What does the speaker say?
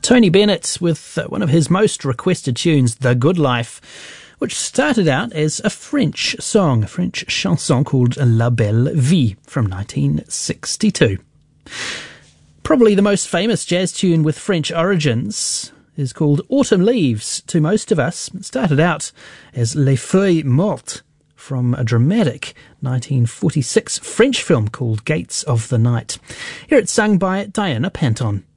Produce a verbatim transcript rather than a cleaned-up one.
Tony Bennett with uh, one of his most requested tunes, The Good Life, which started out as a French song, a French chanson called La Belle Vie from nineteen sixty-two. Probably the most famous jazz tune with French origins is called Autumn Leaves to most of us. It started out as Les Feuilles Mortes from a dramatic nineteen forty-six French film called Gates of the Night. Here it's sung by Diana Panton.